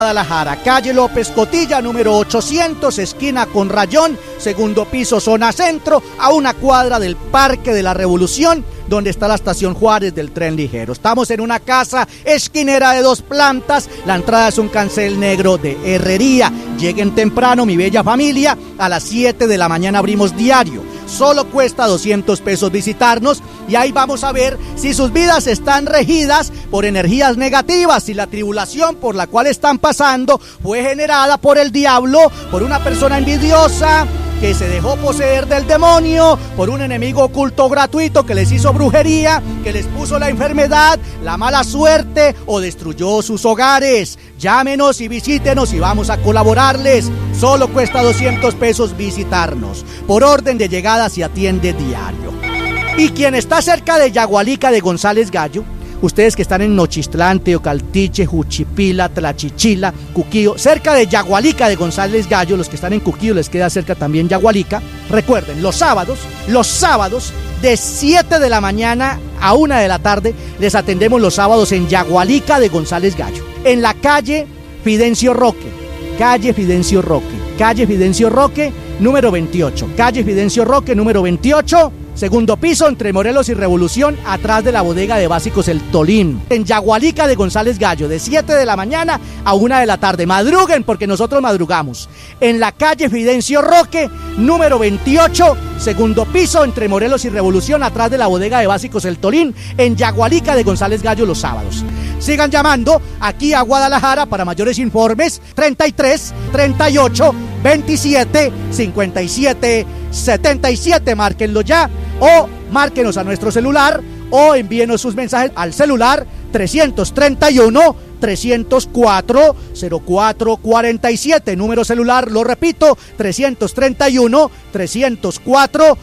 Guadalajara, calle López Cotilla, número 800, esquina con Rayón, segundo piso, zona centro, a una cuadra del Parque de la Revolución, donde está la estación Juárez del tren ligero. Estamos en una casa esquinera de 2 plantas, la entrada es un cancel negro de herrería. Lleguen temprano, mi bella familia, a las 7 de la mañana abrimos diario. Solo cuesta 200 pesos visitarnos y ahí vamos a ver si sus vidas están regidas por energías negativas, si la tribulación por la cual están pasando fue generada por el diablo, por una persona envidiosa que se dejó poseer del demonio, por un enemigo oculto gratuito que les hizo brujería, que les puso la enfermedad, la mala suerte o destruyó sus hogares. Llámenos y visítenos y vamos a colaborarles. Solo cuesta 200 pesos visitarnos. Por orden de llegada se atiende diario. Y quien está cerca de Yagualica de González Gallo, ustedes que están en Nochistlán, Teocaltiche, Juchipila, Tlachichila, Cuquío, cerca de Yagualica de González Gallo, los que están en Cuquío les queda cerca también Yagualica. Recuerden, los sábados, de 7 de la mañana a 1 de la tarde, les atendemos los sábados en Yagualica de González Gallo, en la calle Fidencio Roque, número 28, calle Fidencio Roque, número 28, segundo piso, entre Morelos y Revolución, atrás de la bodega de básicos El Tolín. En Yagualica de González Gallo, de 7 de la mañana a 1 de la tarde. Madruguen, porque nosotros madrugamos. En la calle Fidencio Roque, número 28, segundo piso, entre Morelos y Revolución, atrás de la bodega de básicos El Tolín, en Yagualica de González Gallo los sábados. Sigan llamando aquí a Guadalajara para mayores informes, 33 38 27 57 77, márquenlo ya, o márquenos a nuestro celular, o envíenos sus mensajes al celular 331 304 0447, número celular, lo repito, 331 304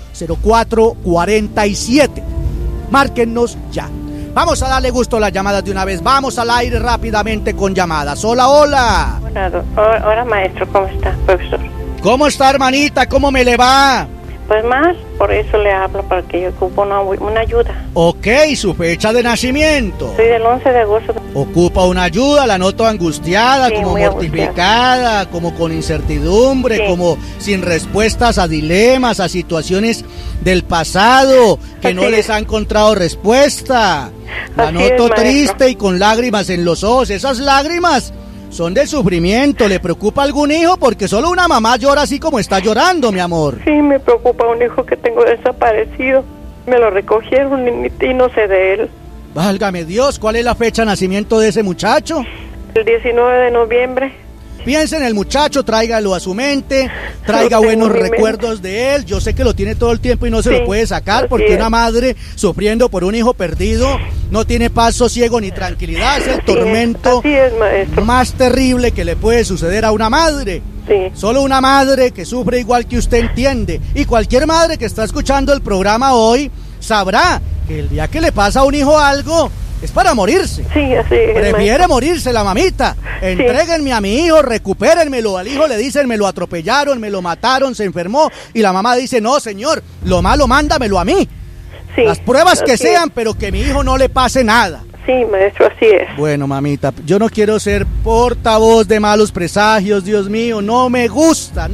0447. Márquennos ya. Vamos a darle gusto a las llamadas de una vez. Vamos al aire rápidamente con llamadas. Hola, hola. Hola, maestro, ¿cómo está, profesor? ¿Cómo está, hermanita? ¿Cómo me le va? Pues más, por eso le hablo, para que yo ocupo una ayuda. Ok, su fecha de nacimiento. Soy del 11 de agosto. Ocupa una ayuda, la noto angustiada, sí, como mortificada, como con incertidumbre, sí, como sin respuestas a dilemas, a situaciones del pasado, que así no les ha encontrado respuesta. La noto triste y con lágrimas en los ojos. Esas lágrimas son de sufrimiento. ¿Le preocupa algún hijo? Porque solo una mamá llora así como está llorando, mi amor. Sí, me preocupa un hijo que tengo desaparecido. Me lo recogieron y no sé de él. Válgame Dios, ¿cuál es la fecha de nacimiento de ese muchacho? El 19 de noviembre. Piense en el muchacho, tráigalo a su mente, traiga buenos recuerdos de él. Yo sé que lo tiene todo el tiempo y no se lo puede sacar, porque una madre sufriendo por un hijo perdido no tiene paz, sosiego ni tranquilidad. Es el tormento más terrible que le puede suceder a una madre. Sí. Solo una madre que sufre igual que usted entiende. Y cualquier madre que está escuchando el programa hoy sabrá que el día que le pasa a un hijo algo es para morirse. Sí, así es. Prefiere morirse la mamita. Entréguenme a mi hijo, recupérenmelo. Al hijo le dicen, me lo atropellaron, me lo mataron, se enfermó. Y la mamá dice, no, señor, lo malo mándamelo a mí. Sí, las pruebas que sean, pero que a mi hijo no le pase nada. Sí, maestro, así es. Bueno, mamita, yo no quiero ser portavoz de malos presagios, Dios mío. No me gusta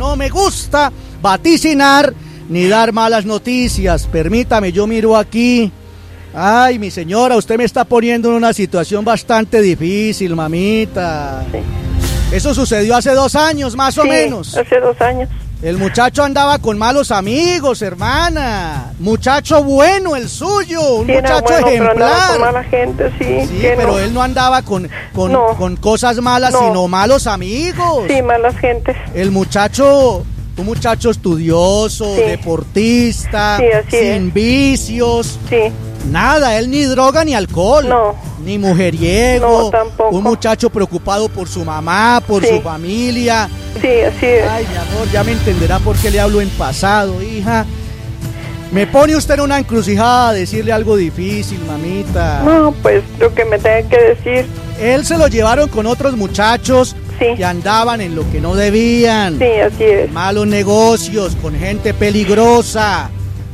vaticinar ni dar malas noticias. Permítame, yo miro aquí. Ay, mi señora, usted me está poniendo en una situación bastante difícil, mamita. Sí. Eso sucedió hace 2 años, más o menos. Hace 2 años. El muchacho andaba con malos amigos, hermana. Muchacho bueno el suyo, un muchacho ejemplar. Pero andaba con mala gente, sí. Pero él no andaba con cosas malas, sino malos amigos. Sí, malas gentes. El muchacho, un muchacho estudioso, deportista, sin vicios. Sí. Nada, él ni droga ni alcohol, ni mujeriego, no, tampoco. Un muchacho preocupado por su mamá, por su familia. Sí, así es. Ay, mi amor, ya me entenderá por qué le hablo en pasado, hija. Me pone usted en una encrucijada a decirle algo difícil, mamita. No, pues lo que me tenga que decir. Él se lo llevaron con otros muchachos que andaban en lo que no debían. Sí, así es. Malos negocios, con gente peligrosa.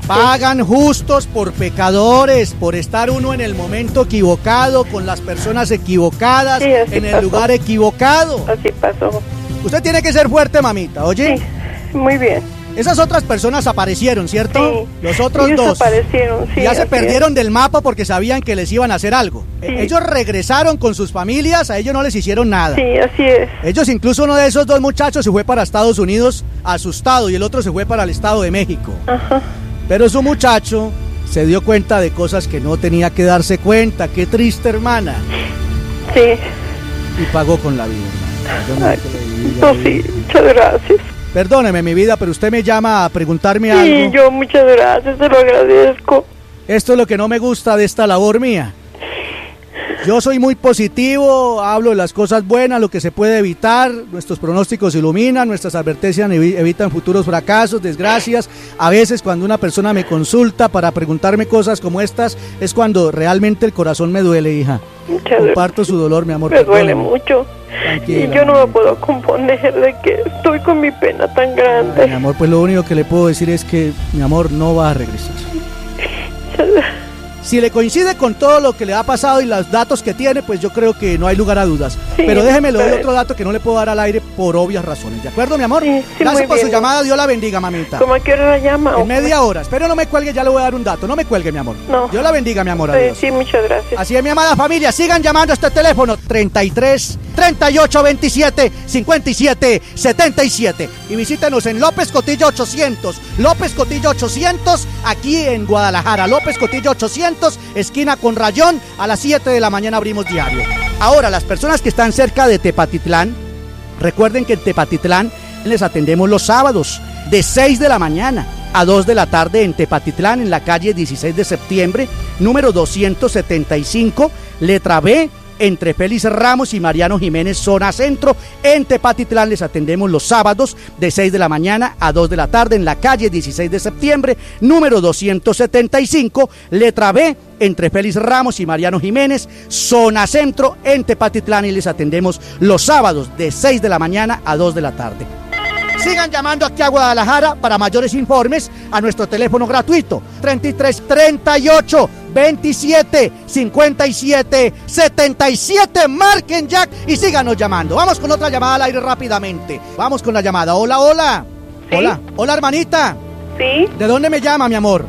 Pagan justos por pecadores, por estar uno en el momento equivocado, con las personas equivocadas, Sí, así en el pasó. lugar equivocado. Así pasó. Usted tiene que ser fuerte, mamita, ¿oye? Sí, muy bien. Esas otras personas aparecieron, ¿cierto? Sí. Los otros Ellos dos. aparecieron, sí. Ya se así perdieron del mapa porque sabían que les iban a hacer algo. Sí. Ellos regresaron con sus familias, a ellos no les hicieron nada. es. Sí, así es. Ellos, incluso uno de esos dos muchachos se fue para Estados Unidos asustado y el otro se fue para el Estado de México. Ajá. Pero su muchacho se dio cuenta de cosas que no tenía que darse cuenta. Qué triste, hermana. Sí. Y pagó con la vida, hermana. Yo no Ay, sé qué le diga, no, sí, muchas gracias. Perdóneme, mi vida, pero usted me llama a preguntarme Sí, algo. yo muchas gracias, se lo agradezco. Esto es lo que no me gusta de esta labor mía. Yo soy muy positivo, hablo de las cosas buenas, lo que se puede evitar, nuestros pronósticos iluminan, nuestras advertencias evitan futuros fracasos, desgracias. A veces cuando una persona me consulta para preguntarme cosas como estas, es cuando realmente el corazón me duele, hija. Muchas Comparto su dolor, mi amor. Me duele perdóneme. mucho. Tranquila, Y yo no me mamita. puedo componer de que estoy con mi pena tan grande. Ay, mi amor, pues lo único que le puedo decir es que mi amor no va a regresar. Si le coincide con todo lo que le ha pasado y los datos que tiene, pues yo creo que no hay lugar a dudas. Sí, pero déjeme, le doy pero- otro dato que no le puedo dar al aire por obvias razones. ¿De acuerdo, mi amor? Sí, sí, Gracias muy por su bien. llamada. Dios la bendiga, mamita. ¿Cómo a qué hora la llama? En media hora. Espero no me cuelgue, ya le voy a dar un dato. No me cuelgue, mi amor. No. Dios la bendiga, mi amor. Adiós. Sí, muchas gracias. Así es, mi amada familia, sigan llamando a este teléfono 33 38 27 57 77 y visítenos en López Cotillo 800, López Cotillo 800, aquí en Guadalajara, López Cotillo 800, esquina con Rayón, a las 7 de la mañana abrimos diario. Ahora, las personas que están cerca de Tepatitlán, recuerden que en Tepatitlán les atendemos los sábados de 6 de la mañana a 2 de la tarde en Tepatitlán, en la calle 16 de septiembre, número 275, letra B, entre Félix Ramos y Mariano Jiménez, zona centro. En Tepatitlán les atendemos los sábados de 6 de la mañana a 2 de la tarde en la calle 16 de septiembre, número 275, letra B, entre Félix Ramos y Mariano Jiménez, zona centro, en Tepatitlán, y les atendemos los sábados de 6 de la mañana a 2 de la tarde. Sigan llamando aquí a Guadalajara para mayores informes a nuestro teléfono gratuito 33 38 27 57 77. Marquen ya y síganos llamando. Vamos con otra llamada al aire rápidamente. Vamos con la llamada. Hola, hola. ¿Sí? Hola, hola, hermanita. Sí, ¿De dónde me llama, mi amor?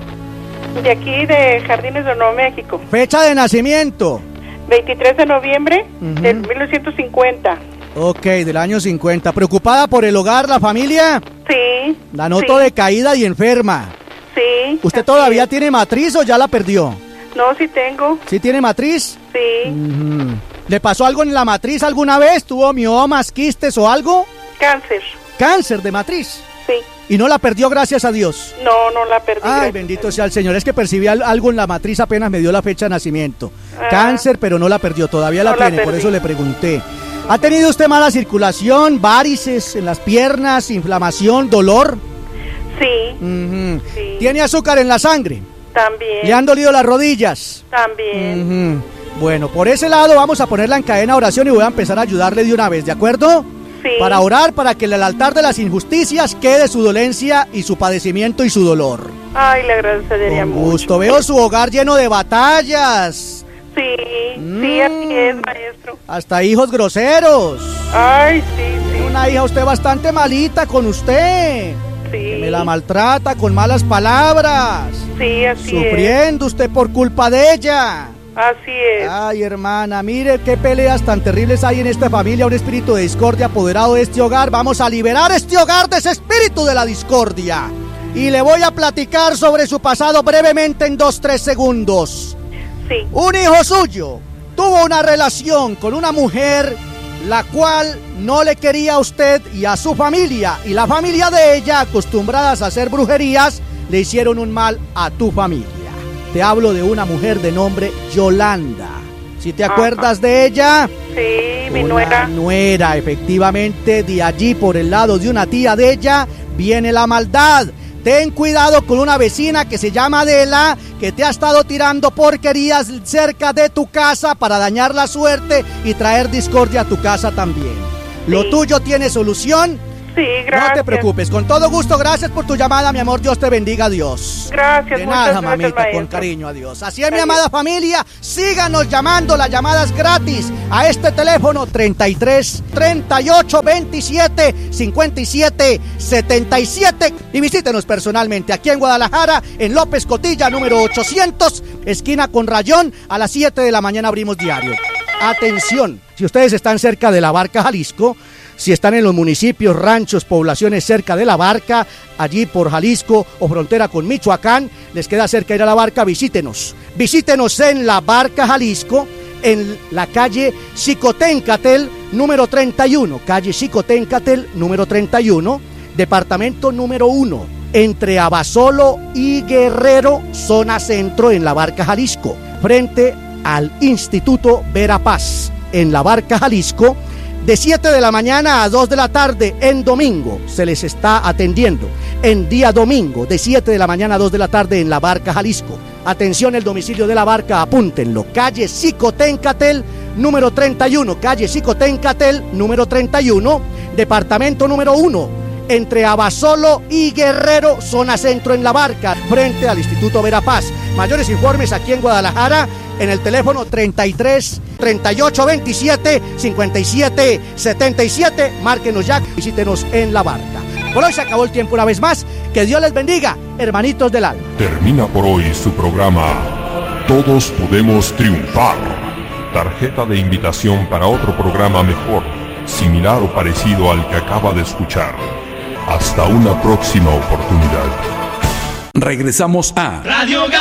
de aquí de Jardines de Nuevo México. Fecha de nacimiento. 23 de noviembre Ujú. de 1950. Ok, del año 50. ¿Preocupada por el hogar, la familia? Sí. La noto sí, decaída y enferma. Sí. ¿Usted así todavía es. tiene matriz o ya la perdió? No, sí tengo. ¿Sí tiene matriz? Sí. Ujú. ¿Le pasó algo en la matriz alguna vez? ¿Tuvo miomas, quistes o algo? Cáncer. Cáncer de matriz. Sí. Y no la perdió, gracias a Dios. No, no la perdí. Ay, gracias bendito a sea el Señor. Es que percibí algo en la matriz apenas me dio la fecha de nacimiento. Ah. Cáncer, pero no la perdió. Todavía la No la tiene, por perdí. eso le pregunté. ¿Ha tenido usted mala circulación, varices en las piernas, inflamación, dolor? Dios. Sí. Ujú. Sí. ¿Tiene azúcar en la sangre? También. ¿Le han dolido las rodillas? También. Ujú. Bueno, por ese lado vamos a ponerla en cadena de oración y voy a empezar a ayudarle de una vez, ¿de acuerdo? Sí. Para orar, para que en el altar de las injusticias quede su dolencia y su padecimiento y su dolor. Ay, le agradecería Con mucho. gusto. Veo su hogar lleno de batallas, Sí, sí, así es, maestro. hasta hijos groseros. Ay, sí, sí. Una hija usted bastante malita con usted, Sí. que me la maltrata con malas palabras, Sí, así es. sufriendo usted por culpa de ella. Así es. Ay, hermana, mire qué peleas tan terribles hay en esta familia, un espíritu de discordia apoderado de este hogar. Vamos a liberar este hogar de ese espíritu de la discordia. Y le voy a platicar sobre su pasado brevemente en 2-3 segundos. Sí. Un hijo suyo tuvo una relación con una mujer la cual no le quería a usted y a su familia. Y la familia de ella, acostumbradas a hacer brujerías, le hicieron un mal a tu familia. Te hablo de una mujer de nombre Yolanda. ¿Si te acuerdas de ella? Sí, mi Una nuera. nuera, efectivamente, de allí por el lado de una tía de ella viene la maldad. Ten cuidado con una vecina que se llama Adela, que te ha estado tirando porquerías cerca de tu casa para dañar la suerte y traer discordia a tu casa también. Lo Sí. tuyo tiene solución Sí, gracias. No te preocupes, con todo gusto, gracias por tu llamada, mi amor, Dios te bendiga, Dios. Gracias, de muchas nada, gracias, mamita, maestro. con cariño, adiós. Así es, mi amada familia, síganos llamando, las llamadas gratis a este teléfono 33 38 27 57 77 y visítenos personalmente aquí en Guadalajara, en López Cotilla, número 800, esquina con Rayón. A las 7 de la mañana abrimos diario. Atención, si ustedes están cerca de La Barca, Jalisco, si están en los municipios, ranchos, poblaciones cerca de La Barca, allí por Jalisco o frontera con Michoacán, les queda cerca ir a La Barca, visítenos. Visítenos en La Barca, Jalisco, en la calle Xicoténcatel, número 31. Calle Xicoténcatel, número 31, departamento número 1, entre Abasolo y Guerrero, zona centro en La Barca, Jalisco, frente al Instituto Verapaz, en La Barca, Jalisco. De 7 de la mañana a 2 de la tarde en domingo se les está atendiendo. En día domingo, de 7 de la mañana a 2 de la tarde en La Barca, Jalisco. Atención, el domicilio de La Barca, apúntenlo. Calle Xicoténcatel, número 31. Calle Xicoténcatel, número 31. Departamento número 1. Entre Abasolo y Guerrero, zona centro en La Barca, frente al Instituto Verapaz. Mayores informes aquí en Guadalajara, en el teléfono 33 38 27 57 77. Márquenos ya, visítenos en La Barca. Por hoy se acabó el tiempo una vez más. Que Dios les bendiga, hermanitos del alma. Termina por hoy su programa Todos Podemos Triunfar. Tarjeta de invitación para otro programa mejor, similar o parecido al que acaba de escuchar. Hasta una próxima oportunidad. Regresamos a Radio